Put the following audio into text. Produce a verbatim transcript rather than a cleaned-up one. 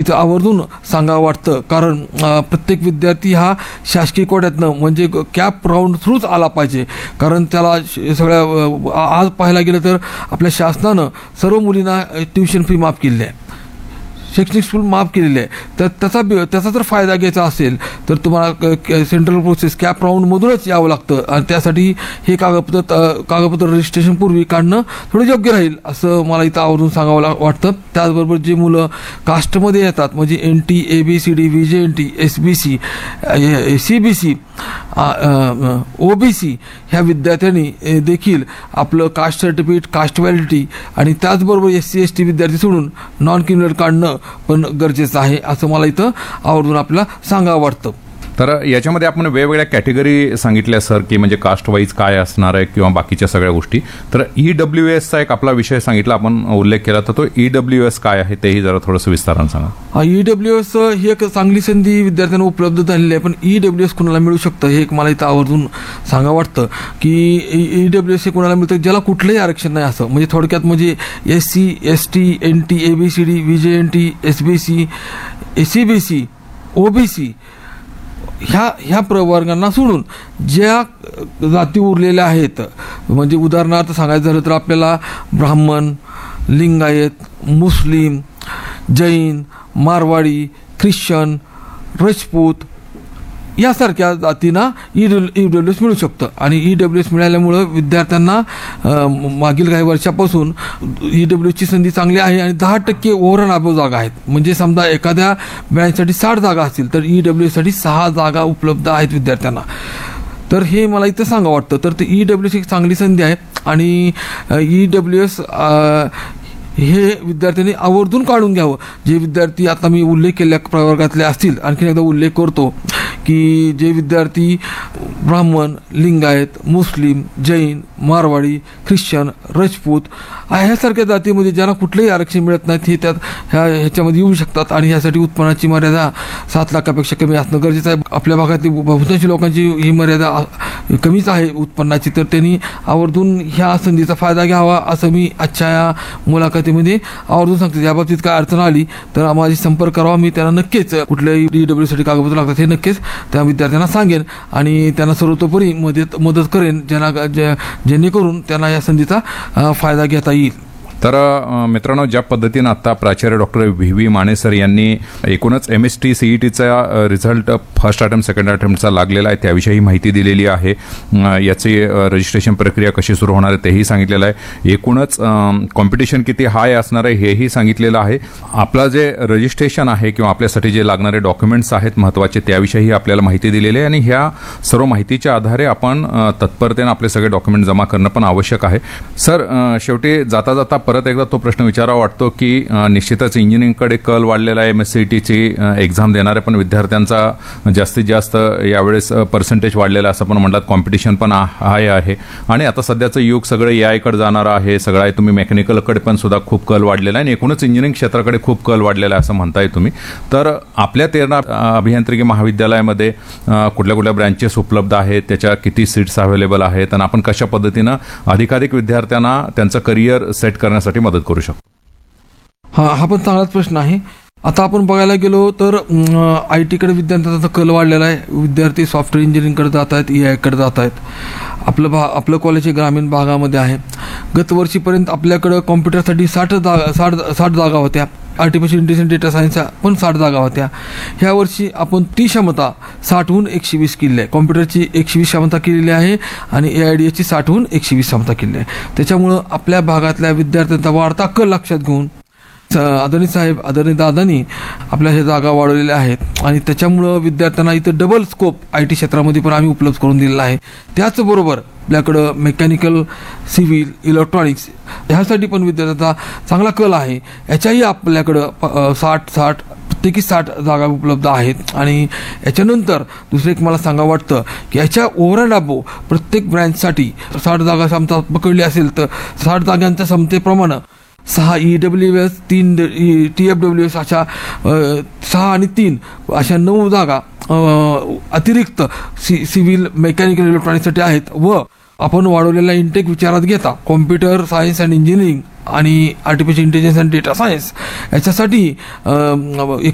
इथं आवर्जून सांगावं वाटतं, कारण प्रत्येक विद्यार्थी हा शासकीय कोट्यातनं म्हणजे कॅप राऊंड थ्रूच आला पाहिजे. कारण त्याला सगळ्या आज पाहायला गेलं तर आपल्या शासनानं सर्व मुलींना ट्युशन फी माफ केली आहे, शैक्षणिक शुल्क माफ केलेले आहे. तर त्याचा त्याचा जर फायदा घ्यायचा असेल तर तुम्हाला सेंट्रल प्रोसेस कॅप राऊंडमधूनच यावं लागतं आणि त्यासाठी हे कागदपत्र कागदपत्र रजिस्ट्रेशन पूर्वी काढणं थोडं योग्य राहील असं मला इथं आवर्जून सांगावं वाटतं. त्याचबरोबर जे मुलं कास्टमध्ये येतात म्हणजे N T, A B C D, V J N T, S B C, C B C, O B C ह्या विद्यार्थ्यांनी देखील आपलं कास्ट सर्टिफिकेट, कास्ट व्हॅलिडिटी आणि त्याचबरोबर एस सी एस टी विद्यार्थी सोडून नॉन क्रिमिनल काढणं पण गरजेचं आहे असं मला इथं आवर्जून आपल्याला सांगावं वाटतं. तर याच्यामध्ये आपण वेगवेगळ्या कॅटेगरी सांगितल्या सर, की म्हणजे कास्ट वाईज काय असणार आहे किंवा बाकीच्या सगळ्या गोष्टी. तर ई डब्ल्यू एसचा एक आपला विषय सांगितला, आपण उल्लेख केला, तर तो ई डब्ल्यू एस काय आहे तेही जरा थोडंसं विस्तारानं सांगा. ई डब्ल्यू एस ही एक चांगली संधी विद्यार्थ्यांना उपलब्ध झालेली आहे, पण ई डब्ल्यू एस कुणाला मिळू शकतं हे एक मला इथं आवर्जून सांगावं वाटतं की ई डब्ल्यू एस हे कुणाला मिळतं ज्याला कुठलंही आरक्षण नाही असं. म्हणजे थोडक्यात म्हणजे S C, S T, N T, A B C D, V J N T, S B C, C B C, O B C ह्या ह्या प्रवर्गांना सोडून ज्या जाती उरलेल्या आहेत, म्हणजे उदाहरणार्थ सांगायचं झालं तर आपल्याला ब्राह्मण, लिंगायत, मुस्लिम, जैन, मारवाडी, ख्रिश्चन, राजपूत यासारख्या जातींना ई ई डब्ल्यू एस मिळू शकतं. आणि ई डब्ल्यू एस मिळाल्यामुळं विद्यार्थ्यांना मागील काही वर्षापासून ई डब्ल्यू एसची संधी चांगली आहे आणि दहा टक्के ओव्हरऑल अबव जागा आहेत. म्हणजे समजा एखाद्या ब्रँचसाठी साठ जागा असतील तर ई डब्ल्यू एससाठी सहा जागा उपलब्ध आहेत विद्यार्थ्यांना. तर हे मला इथं सांगावं वाटतं. तर ते ई डब्ल्यू एस एक चांगली संधी आहे आणि ई डब्ल्यू एस हे विद्यार्थ्यांनी आवर्जून काढून घ्यावं. जे विद्यार्थी आता मी उल्लेख केलेल्या प्रवर्गातले असतील, आणखीन एकदा उल्लेख करतो की जे विद्यार्थी ब्राह्मण, लिंगायत, मुस्लिम, जैन, मारवाडी, ख्रिश्चन, राजपूत ह्यासारख्या जातीमध्ये ज्यांना कुठलंही आरक्षण मिळत नाहीत हे त्यात ह्या ह्याच्यामध्ये येऊ शकतात. आणि ह्यासाठी उत्पन्नाची मर्यादा सात लाखापेक्षा कमी असणं गरजेचं आहे. आपल्या भागातली बहुतांश लोकांची ही मर्यादा कमीच आहे उत्पन्नाची, तर त्यांनी आवर्जून ह्या संधीचा फायदा घ्यावा असं मी आजच्या या मुलाखतीमध्ये आवर्जून सांगतो. याबाबतीत काय अडचण आली तर माझी संपर्क करावा, मी त्यांना नक्कीच कुठल्याही डी डब्ल्यू साठी कागदपत्र लागतात हे नक्कीच त्या विद्यार्थ्यांना सांगेन आणि त्यांना सर्वतोपरी मदत मदत करेन ज्यांना जेणेकरून त्यांना या संधीचा फायदा घेता येईल. तर मित्रांनो, ज्या पद्धतीनं आता प्राचार्य doctor V V Mane sir यांनी एकूणच एम एस टी सीई टीचा रिझल्ट फर्स्ट अटेम्प्ट सेकंड अटेम्प्टचा लागलेला आहे त्याविषयी माहिती दिलेली आहे. याची रजिस्ट्रेशन प्रक्रिया कशी सुरू होणार आहे तेही सांगितलेलं आहे. एकूणच कॉम्पिटिशन किती हाय असणार आहे हेही सांगितलेलं आहे. आपलं जे रजिस्ट्रेशन आहे किंवा आपल्यासाठी जे लागणारे डॉक्युमेंट्स आहेत महत्त्वाचे त्याविषयी आपल्याला माहिती दिलेली आहे आणि ह्या सर्व माहितीच्या आधारे आपण तत्परतेनं आपले सगळे डॉक्युमेंट जमा करणं पण आवश्यक आहे. सर, शेवटी जाता जाता परत एकदा तो प्रश्न विचारावा वाटतो की निश्चितच इंजिनिअरिंगकडे कल वाढलेला आहे. एम एस सी टीची एक्झाम देणाऱ्या पण विद्यार्थ्यांचा जास्तीत जास्त यावेळेस पर्सेंटेज वाढलेला असं पण म्हणतात. कॉम्पिटिशन पण हाय आहे आणि आता सध्याचं युग सगळं ए आयकडे जाणारं आहे. सगळं आहे, तुम्ही मेकॅनिकलकडे पण सुद्धा खूप कल वाढलेला आहे आणि एकूणच इंजिनिअरिंग क्षेत्राकडे खूप कल वाढलेला आहे असं म्हणताय तुम्ही. तर आपल्या तेरणा अभियांत्रिकी महाविद्यालयामध्ये कुठल्या कुठल्या ब्रँचेस उपलब्ध आहेत, त्याच्या किती सीट्स अवेलेबल आहेत आणि आपण कशा पद्धतीनं अधिकाधिक विद्यार्थ्यांना त्यांचं करिअर सेट करण्यासाठी मदत करू शकतो? हा हा पण चांगलाच प्रश्न आहे. आता आपण बघायला गेलो तर आय टीकडे विद्यार्थ्यांचा कल वाढलेला आहे. विद्यार्थी सॉफ्टवेअर इंजिनिअरिंगकडे जात आहेत, ए आयकडे जात आहेत. आपलं भा आपलं कॉलेज हे ग्रामीण भागामध्ये आहे. गतवर्षीपर्यंत आपल्याकडं कॉम्प्युटरसाठी साठ जागा साठ साठ जागा होत्या. आर्टिफिशियल इंटेलिजन्स डेटा सायन्सच्या पण साठ जागा होत्या. ह्या वर्षी आपण ती क्षमता साठहून एकशे वीस केली आहे. कॉम्प्युटरची एकशे वीस क्षमता केलेली आहे आणि ए आय डी एसची साठहून एकशे वीस क्षमता केली आहे. त्याच्यामुळं आपल्या भागातल्या विद्यार्थ्यांचा वाढता कल लक्षात घेऊन आदरणीय साहेब, आदरणीय दादांनी आपल्या ह्या जागा वाढवलेल्या आहेत आणि त्याच्यामुळं विद्यार्थ्यांना इथं डबल स्कोप आय टी क्षेत्रामध्ये पण आम्ही उपलब्ध करून दिलेला आहे. त्याचबरोबर आपल्याकडं मेकॅनिकल, सिव्हिल, इलेक्ट्रॉनिक्स ह्यासाठी पण विद्यार्थ्यांचा चांगला कल आहे. याच्याही आपल्याकडं साठ साठ प्रत्येकी साठ जागा उपलब्ध आहेत. आणि याच्यानंतर दुसरं एक मला सांगावं वाटतं की याच्या ओव्हरऑल अबो प्रत्येक ब्रँचसाठी साठ जागा समजा पकडली असेल तर साठ जागांच्या क्षमतेप्रमाणे सहा ई डब्ल्यू एस, तीन टी एफ डब्ल्यू एस अशा सहा आणि तीन अशा नऊ जागा अतिरिक्त सी सिव्हिल, मेकॅनिकल, इलेक्ट्रॉनिक्ससाठी आहेत. व आपण वाढवलेला इंटेक विचारात घेता कॉम्प्युटर सायन्स अँड इंजिनिअरिंग आणि artificial intelligence and data science याच्यासाठी एक